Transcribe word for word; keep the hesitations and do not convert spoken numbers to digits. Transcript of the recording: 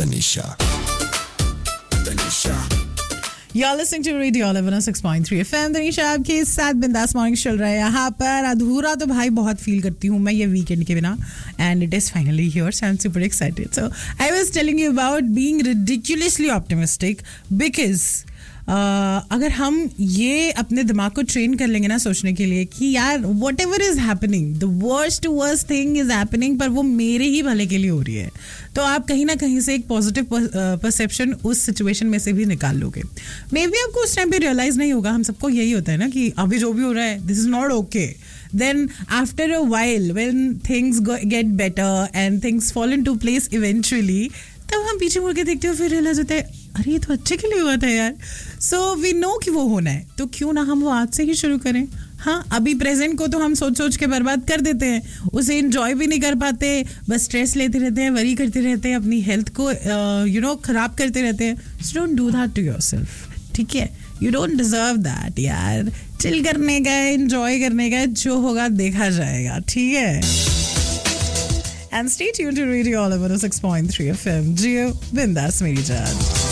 Tanisha. Tanisha. You're listening to Radio one oh six point three F M. Tanisha आपके साथ बिंदास morning चल रहा है यहाँ पर. अधूरा तो भाई बहुत फील करती हूँ मैं ये वीकेंड के बिना. And it is finally here, so I'm super excited. So I was telling you about being ridiculously optimistic because Uh, अगर हम ये अपने दिमाग को ट्रेन कर लेंगे ना सोचने के लिए कि यार what ever is happening, the worst worst thing is happening, पर वो मेरे ही भले के लिए हो रही है, तो आप कहीं ना कहीं से एक पॉजिटिव परसेप्शन उस सिचुएशन में से भी निकाल लोगे. मे बी आपको उस टाइम पे रियलाइज नहीं होगा. हम सबको यही होता है ना कि अभी जो भी हो रहा है this is not okay. Then after a while when things go, get better and things fall into place eventually, तब हम पीछे मुड़ के देखते हो फिर रियलाइज होता है अरे ये तो अच्छे के लिए हुआ था यार. सो वी नो कि वो होना है, तो क्यों ना हम वो आज से ही शुरू करें. हाँ, अभी प्रेजेंट को तो हम सोच सोच के बर्बाद कर देते हैं, उसे एंजॉय भी नहीं कर पाते, बस स्ट्रेस लेते रहते हैं, वरी करते रहते हैं, अपनी हेल्थ को यू नो खराब करते रहते हैं. So don't do that to yourself, ठीक है? यू डोंट डिजर्व दैट यार. चिल करने का, एंजॉय करने का, जो होगा देखा जाएगा, ठीक है? And stay tuned to Radio one oh six point three F M. Jio, bindas meri jaan.